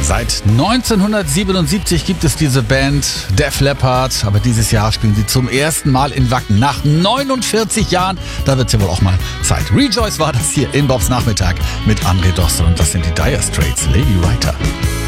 Seit 1977 gibt es diese Band Def Leppard, aber dieses Jahr spielen sie zum ersten Mal in Wacken. Nach 49 Jahren, da wird es ja wohl auch mal Zeit. Rejoice war das hier in Bobs Nachmittag mit André Dostel und das sind die Dire Straits, Lady Writer.